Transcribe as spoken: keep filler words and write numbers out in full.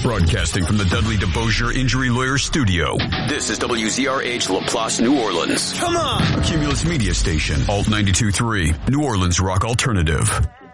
Broadcasting from the Dudley DeBosier Injury Lawyer Studio, this is W Z R H LaPlace, New Orleans. Come on! A Cumulus Media Station, Alt ninety-two point three, New Orleans Rock Alternative.